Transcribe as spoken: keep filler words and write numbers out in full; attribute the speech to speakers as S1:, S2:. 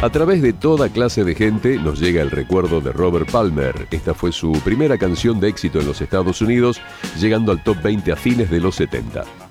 S1: A través de toda clase de gente nos llega el recuerdo de Robert Palmer. Esta fue su primera canción de éxito en los Estados Unidos, llegando al top veinte a fines de los setenta.